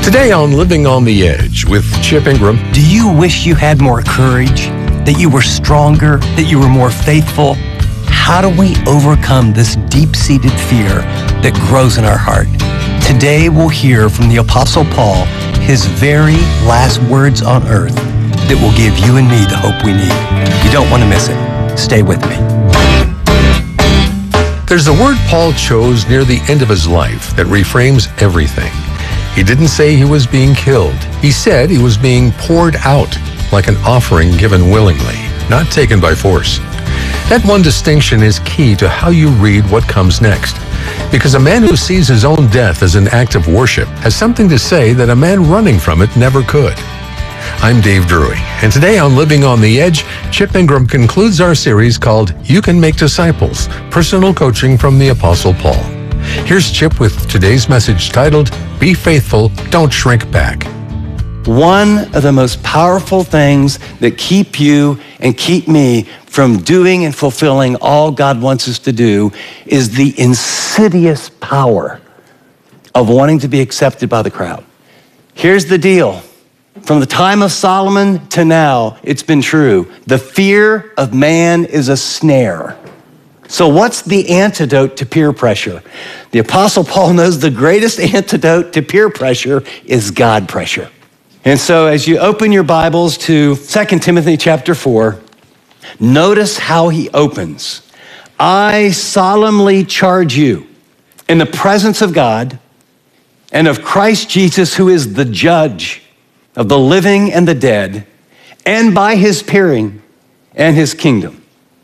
Today on Living on the Edge with Chip Ingram. Do you wish you had more courage, that you were stronger, that you were more faithful? How do we overcome this deep-seated fear that grows in our heart? Today we'll hear from the Apostle Paul, his very last words on earth that will give you and me the hope we need. You don't want to miss it. Stay with me. There's a word Paul chose near the end of his life that reframes everything. He didn't say he was being killed. He said he was being poured out, like an offering given willingly, not taken by force. That one distinction is key to how you read what comes next, because a man who sees his own death as an act of worship has something to say that a man running from it never could. I'm Dave Drury, and today on Living on the Edge, Chip Ingram concludes our series called You Can Make Disciples, Personal Coaching from the Apostle Paul. Here's Chip with today's message titled, Be Faithful, Don't Shrink Back. One of the most powerful things that keep you and keep me from doing and fulfilling all God wants us to do is the insidious power of wanting to be accepted by the crowd. Here's the deal. From the time of Solomon to now, it's been true. The fear of man is a snare. So what's the antidote to peer pressure? The Apostle Paul knows the greatest antidote to peer pressure is God pressure. And so as you open your Bibles to 2 Timothy chapter 4, notice how he opens. I solemnly charge you in the presence of God and of Christ Jesus, who is the judge of the living and the dead, and by his appearing and his kingdom.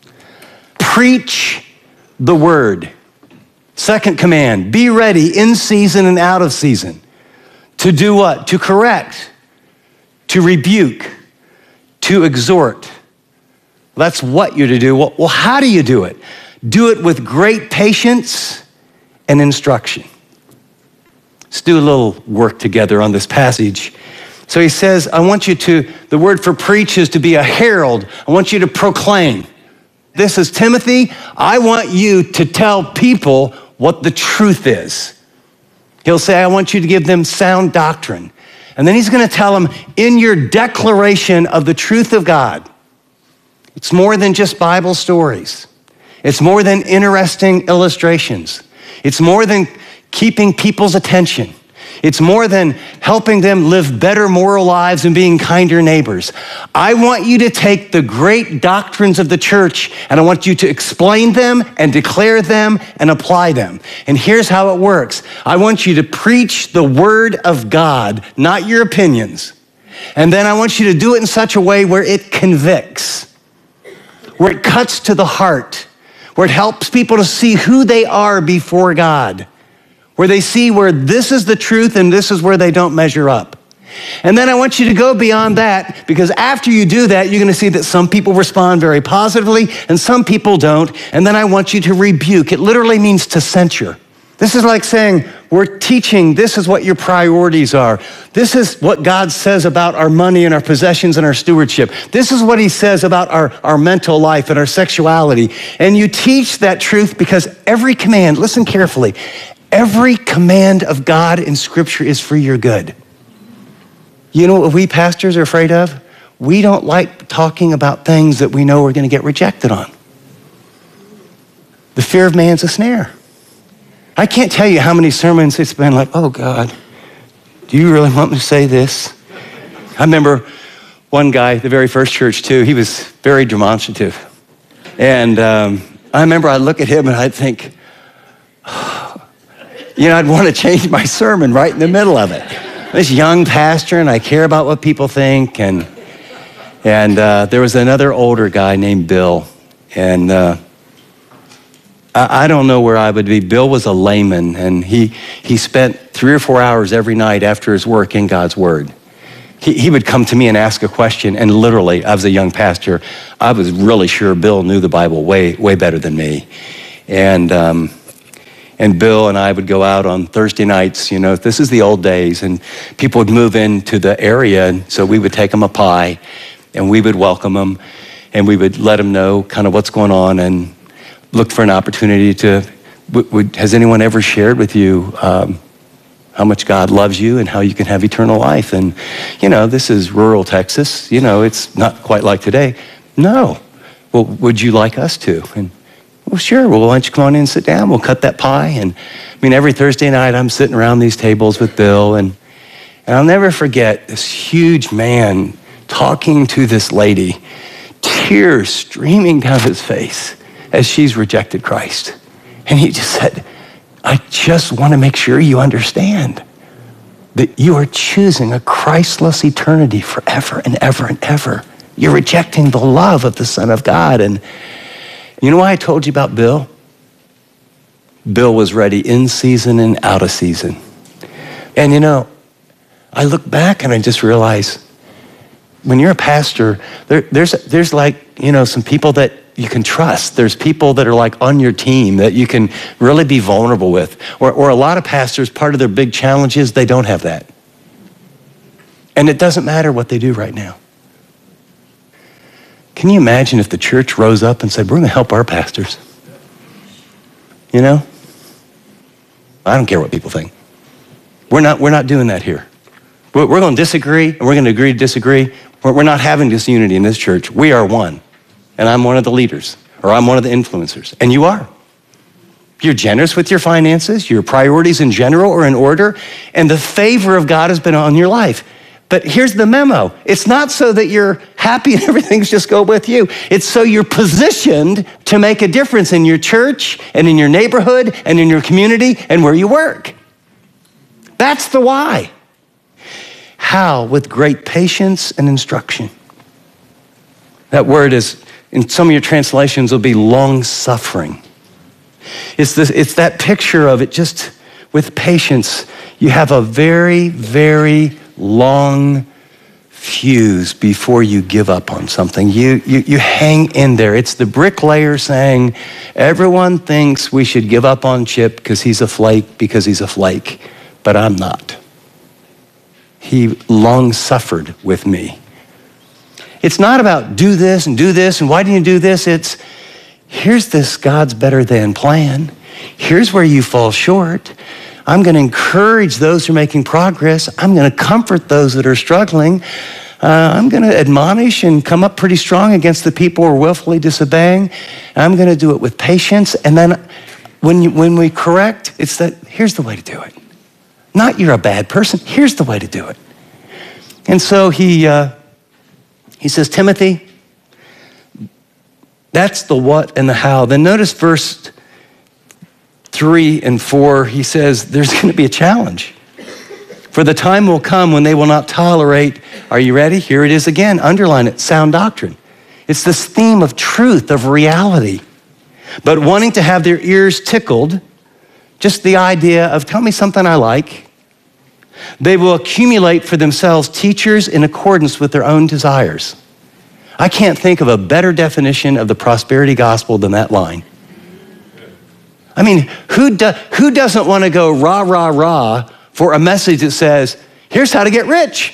Preach the word. Second command, be ready in season and out of season. To do what? To correct, to rebuke, to exhort. That's what you're to do. Well, how do you do it? Do it with great patience and instruction. Let's do a little work together on this passage. So he says, I want you to, the word for preach is to be a herald. I want you to proclaim. This is Timothy. I want you to tell people what the truth is. He'll say, I want you to give them sound doctrine. And then he's going to tell them, in your declaration of the truth of God, it's more than just Bible stories. It's more than interesting illustrations. It's more than keeping people's attention. It's more than helping them live better moral lives and being kinder neighbors. I want you to take the great doctrines of the church and I want you to explain them and declare them and apply them. And here's how it works. I want you to preach the word of God, not your opinions. And then I want you to do it in such a way where it convicts, where it cuts to the heart, where it helps people to see who they are before God, where they see where this is the truth and this is where they don't measure up. And then I want you to go beyond that, because after you do that, you're going to see that some people respond very positively and some people don't. And then I want you to rebuke. It literally means to censure. This is like saying, we're teaching, this is what your priorities are. This is what God says about our money and our possessions and our stewardship. This is what he says about our mental life and our sexuality. And you teach that truth because every command, listen carefully, every command of God in Scripture is for your good. You know what we pastors are afraid of? We don't like talking about things that we know we're going to get rejected on. The fear of man's a snare. I can't tell you how many sermons it's been like, oh God, do you really want me to say this? I remember one guy, the very first church too, he was very demonstrative. And I remember I'd look at him and I'd think, I'd want to change my sermon right in the middle of it. This young pastor, and I care about what people think. And there was another older guy named Bill. And I don't know where I would be. Bill was a layman, and he spent 3 or 4 hours every night after his work in God's Word. He would come to me and ask a question, and literally, I was a young pastor, I was really sure Bill knew the Bible way, way better than me. And Bill and I would go out on Thursday nights, this is the old days, and people would move into the area, and so we would take them a pie, and we would welcome them, and we would let them know kind of what's going on, and look for an opportunity to, has anyone ever shared with you how much God loves you and how you can have eternal life. And, this is rural Texas. It's not quite like today. No. Well, would you like us to? And, well, sure. Well, why don't you come on in and sit down? We'll cut that pie. And, every Thursday night I'm sitting around these tables with Bill. And I'll never forget this huge man talking to this lady, tears streaming down his face as she's rejected Christ. And he just said, I just want to make sure you understand that you are choosing a Christless eternity forever and ever and ever. You're rejecting the love of the Son of God. And you know why I told you about Bill? Bill was ready in season and out of season. And I look back and I just realize when you're a pastor, there's like, some people that you can trust. There's people that are like on your team that you can really be vulnerable with. Or a lot of pastors, part of their big challenge is they don't have that. And it doesn't matter what they do right now. Can you imagine if the church rose up and said, we're going to help our pastors? I don't care what people think. We're not doing that here. We're going to disagree, and we're going to agree to disagree. We're not having disunity in this church. We are one. And I'm one of the leaders, or I'm one of the influencers. And you are. You're generous with your finances. Your priorities in general are in order. And the favor of God has been on your life. But here's the memo. It's not so that you're happy and everything's just go with you. It's so you're positioned to make a difference in your church and in your neighborhood and in your community and where you work. That's the why. How? With great patience and instruction. That word is, in some of your translations, will be long-suffering. It's that picture of it just with patience. You have a very, very long fuse before you give up on something. You hang in there. It's the bricklayer saying, everyone thinks we should give up on Chip because he's a flake, but I'm not. He long suffered with me. It's not about do this and why didn't you do this? It's here's this God's better than plan. Here's where you fall short. I'm going to encourage those who are making progress. I'm going to comfort those that are struggling. I'm going to admonish and come up pretty strong against the people who are willfully disobeying. I'm going to do it with patience. And then when we correct, it's that here's the way to do it. Not you're a bad person. Here's the way to do it. And so he says, Timothy, that's the what and the how. Then notice verse 3 and 4, he says, there's going to be a challenge. For the time will come when they will not tolerate, are you ready? Here it is again, underline it, sound doctrine. It's this theme of truth, of reality. But wanting to have their ears tickled, just the idea of tell me something I like, they will accumulate for themselves teachers in accordance with their own desires. I can't think of a better definition of the prosperity gospel than that line. I mean, who doesn't want to go rah, rah, rah for a message that says, here's how to get rich.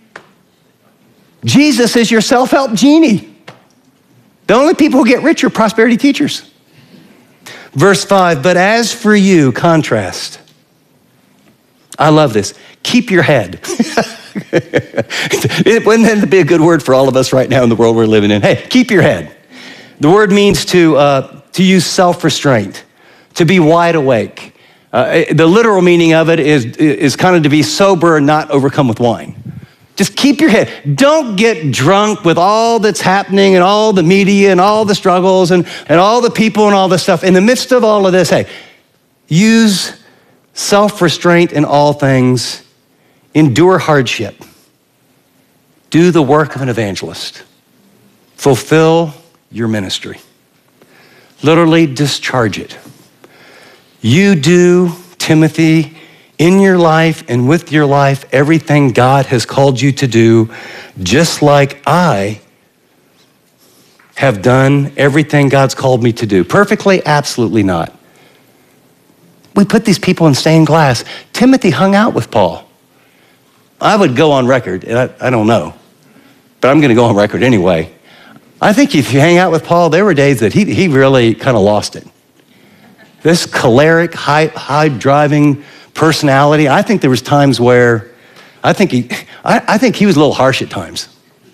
Jesus is your self-help genie. The only people who get rich are prosperity teachers. Verse 5, but as for you, contrast. I love this. Keep your head. Wouldn't that be a good word for all of us right now in the world we're living in? Hey, keep your head. The word means to use self-restraint, to be wide awake. The literal meaning of it is kind of to be sober and not overcome with wine. Just keep your head. Don't get drunk with all that's happening and all the media and all the struggles and all the people and all the stuff. In the midst of all of this, hey, use self-restraint in all things. Endure hardship. Do the work of an evangelist. Fulfill your ministry. Literally discharge it. You do, Timothy, in your life and with your life, everything God has called you to do, just like I have done everything God's called me to do. Perfectly? Absolutely not. We put these people in stained glass. Timothy hung out with Paul. I would go on record, and I don't know, but I'm going to go on record anyway. I think if you hang out with Paul, there were days that he really kind of lost it. This choleric, high-driving personality. I think there was times where I think he was a little harsh at times.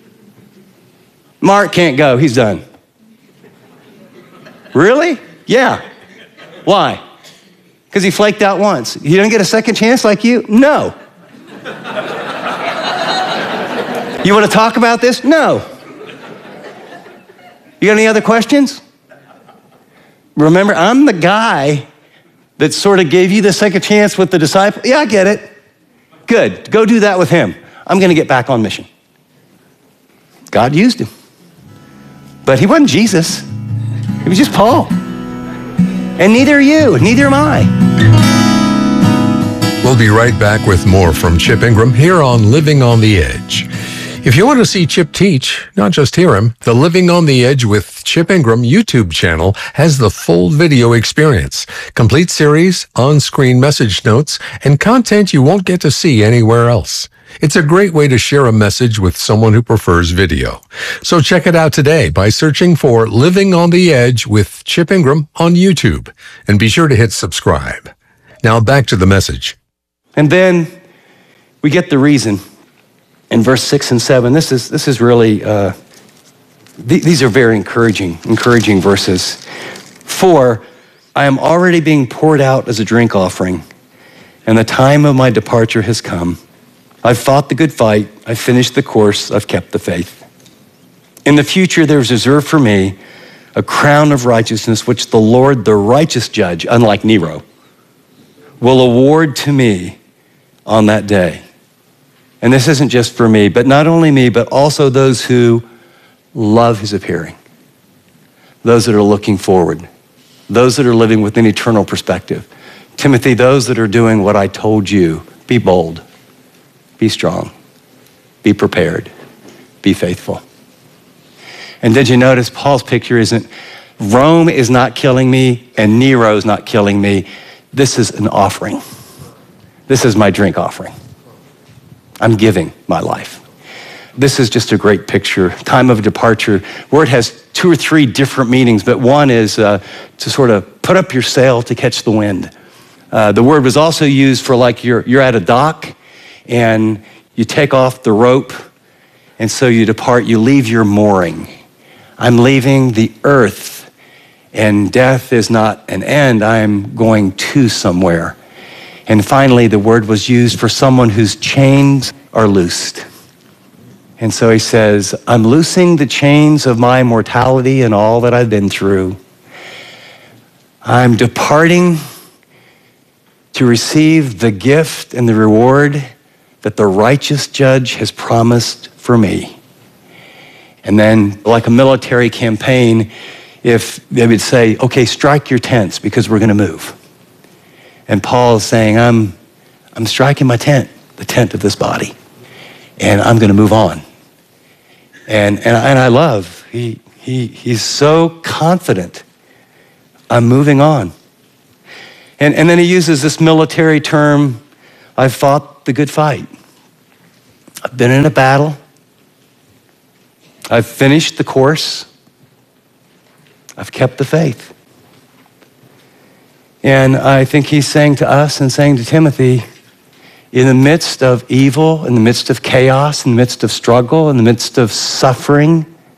Mark can't go, he's done. Really? Yeah. Why? Because he flaked out once. You didn't get a second chance like you? No. You want to talk about this? No. You got any other questions? Remember, I'm the guy that sort of gave you the second chance with the disciple. Yeah, I get it. Good. Go do that with him. I'm going to get back on mission. God used him. But he wasn't Jesus. He was just Paul. And neither are you, neither am I. We'll be right back with more from Chip Ingram here on Living on the Edge. If you want to see Chip teach, not just hear him, the Living on the Edge with Chip Ingram YouTube channel has the full video experience, complete series, on-screen message notes, and content you won't get to see anywhere else. It's a great way to share a message with someone who prefers video. So check it out today by searching for Living on the Edge with Chip Ingram on YouTube. And be sure to hit subscribe. Now back to the message. And then we get the reason in verse 6 and 7. This is really, these are very encouraging verses. For I am already being poured out as a drink offering, and the time of my departure has come. I've fought the good fight, I've finished the course, I've kept the faith. In the future there is reserved for me a crown of righteousness, which the Lord, the righteous judge, unlike Nero, will award to me on that day. And this isn't just for me, but not only me, but also those who love his appearing, those that are looking forward, those that are living with an eternal perspective. Timothy, those that are doing what I told you, be bold, be strong, be prepared, be faithful. And did you notice Paul's picture isn't, Rome is not killing me and Nero is not killing me. This is an offering. This is my drink offering. I'm giving my life. This is just a great picture. Time of departure. Word has 2 or 3 different meanings, but one is to sort of put up your sail to catch the wind. The word was also used for like you're at a dock and you take off the rope and so you depart, you leave your mooring. I'm leaving the earth and death is not an end. I'm going to somewhere. And finally, the word was used for someone whose chains are loosed. And so he says, I'm loosing the chains of my mortality and all that I've been through. I'm departing to receive the gift and the reward that the righteous judge has promised for me. And then, like a military campaign, if they would say, okay, strike your tents because we're going to move. And Paul is saying, I'm striking my tent, the tent of this body, and I'm going to move on. And I love, he's so confident. I'm moving on. And then he uses this military term, I've fought the good fight. I've been in a battle. I've finished the course. I've kept the faith. And I think he's saying to us and saying to Timothy, in the midst of evil, in the midst of chaos, in the midst of struggle, in the midst of suffering,